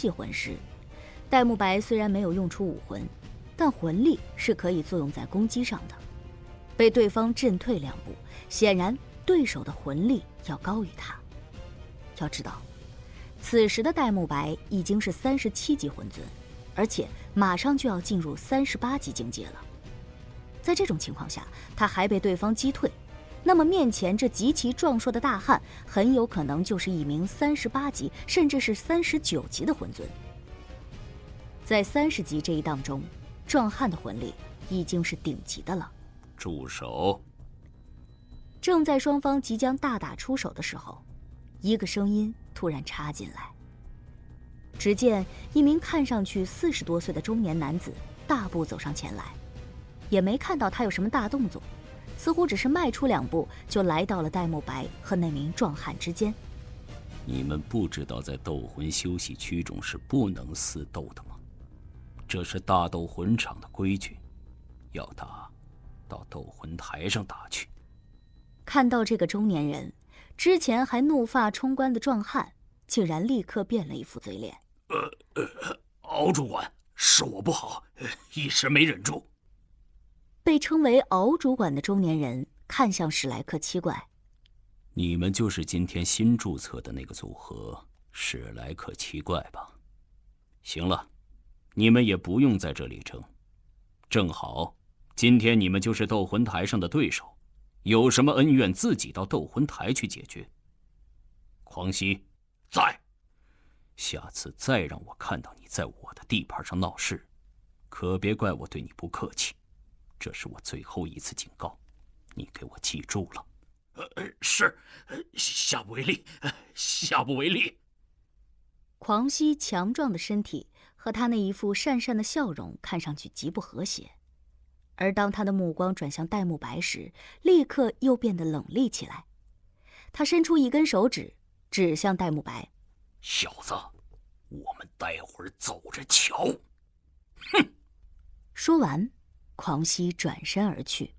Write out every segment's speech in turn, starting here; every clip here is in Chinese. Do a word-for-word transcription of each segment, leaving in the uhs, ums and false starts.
系魂师。戴沐白虽然没有用出武魂，但魂力是可以作用在攻击上的。被对方震退两步，显然对手的魂力要高于他。要知道，此时的戴沐白已经是三十七级魂尊，而且马上就要进入三十八级境界了。在这种情况下，他还被对方击退，那么面前这极其壮硕的大汉，很有可能就是一名三十八级甚至是三十九级的魂尊。在三十级这一档中，壮汉的魂力已经是顶级的了。 住手！ 正在双方即将大打出手的时候，一个声音突然插进来。只见一名看上去四十多岁的中年男子大步走上前来，也没看到他有什么大动作，似乎只是迈出两步就来到了戴沐白和那名壮汉之间。 你们不知道在斗魂休息区中是不能私斗的吗？这是大斗魂场的规矩，要打到斗魂台上打去。 看到这个中年人，之前还怒发冲冠的壮汉竟然立刻变了一副嘴脸。 呃呃，敖主管，是我不好，一时没忍住。 被称为敖主管的中年人看向史莱克七怪。 你们就是今天新注册的那个组合史莱克七怪吧？行了，你们也不用在这里争，正好今天你们就是斗魂台上的对手，有什么恩怨自己到斗魂台去解决。狂熙在， 下次再让我看到你在我的地盘上闹事，可别怪我对你不客气。这是我最后一次警告，你给我记住了。 呃，是，下不为例，下不为例。 狂熙强壮的身体和他那一副讪讪的笑容看上去极不和谐，而当他的目光转向戴沐白时，立刻又变得冷厉起来。他伸出一根手指，指向戴沐白：“ 小子，我们待会儿走着瞧。”哼！ 说完，狂熙转身而去。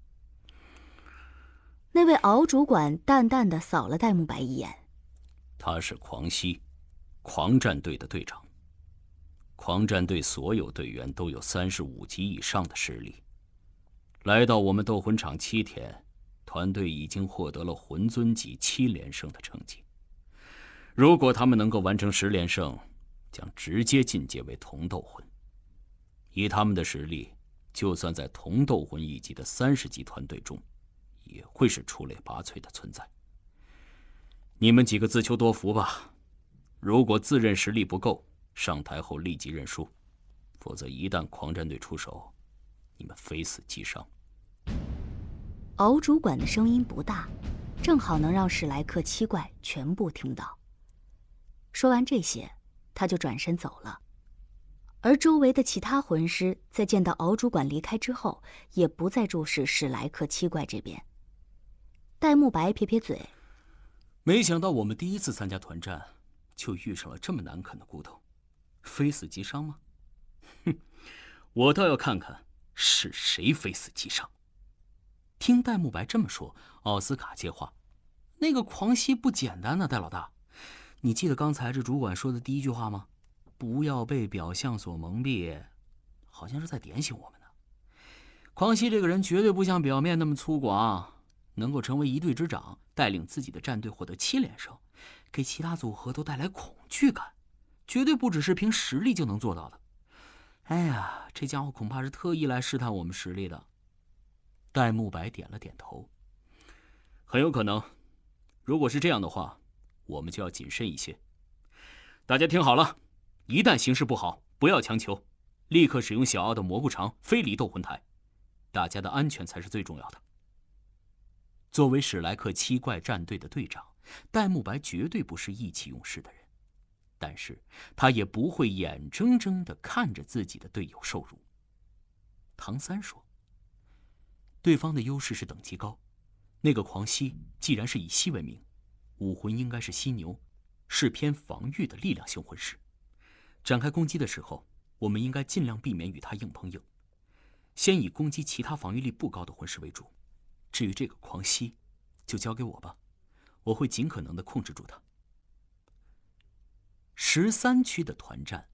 那位敖主管淡淡的扫了戴沐白一眼。 他是狂熙，狂战队的队长。狂战队所有队员都有三十五级以上的实力。来到我们斗魂场七天，团队已经获得了魂尊级七连胜的成绩。如果他们能够完成十连胜，将直接进阶为同斗魂。以他们的实力，就算在同斗魂一级的三十级团队中，也会是出类拔萃的存在。你们几个自求多福吧。如果自认实力不够，上台后立即认输，否则一旦狂战队出手，你们非死即伤。 敖主管的声音不大，正好能让史莱克七怪全部听到。说完这些，他就转身走了。而周围的其他魂师在见到敖主管离开之后，也不再注视史莱克七怪这边。戴沐白撇撇嘴， 没想到我们第一次参加团战，就遇上了这么难啃的骨头，非死即伤吗？哼，我倒要看看是谁非死即伤。听戴沐白这么说，奥斯卡接话：“那个狂熙不简单呢，戴老大，你记得刚才这主管说的第一句话吗？不要被表象所蒙蔽，好像是在点醒我们呢。狂熙这个人绝对不像表面那么粗犷，能够成为一队之长，带领自己的战队获得七连胜，给其他组合都带来恐惧感，绝对不只是凭实力就能做到的。哎呀，这家伙恐怕是特意来试探我们实力的。”戴沐白点了点头，很有可能。如果是这样的话，我们就要谨慎一些。大家听好了，一旦形势不好，不要强求，立刻使用小奥的蘑菇肠飞离斗魂台，大家的安全才是最重要的。作为史莱克七怪战队的队长，戴沐白绝对不是意气用事的人，但是他也不会眼睁睁地看着自己的队友受辱。唐三说，对方的优势是等级高，那个狂熙既然是以息为名，武魂应该是犀牛，是偏防御的力量型魂师。展开攻击的时候，我们应该尽量避免与他硬碰硬，先以攻击其他防御力不高的魂师为主。至于这个狂熙，就交给我吧，我会尽可能的控制住他。十三区的团战